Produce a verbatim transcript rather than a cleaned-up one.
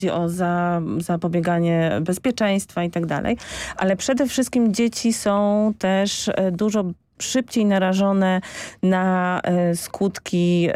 o za, zapobieganie bezpieczeństwa i tak dalej, ale przede wszystkim dzieci są też dużo szybciej narażone na skutki